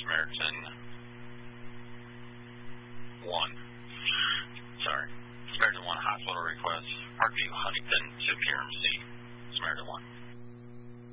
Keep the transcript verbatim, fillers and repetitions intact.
Samaritan one. Sorry. Samaritan one, hospital request. Parkview, Huntington, Superior C. Samaritan one.